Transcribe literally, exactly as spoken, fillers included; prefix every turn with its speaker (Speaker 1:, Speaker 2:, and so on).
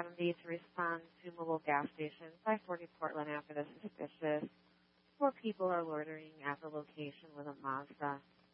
Speaker 1: seventy to respond to mobile gas station five forty Portland after the suspicious. Four people are loitering at the location with a Mazda.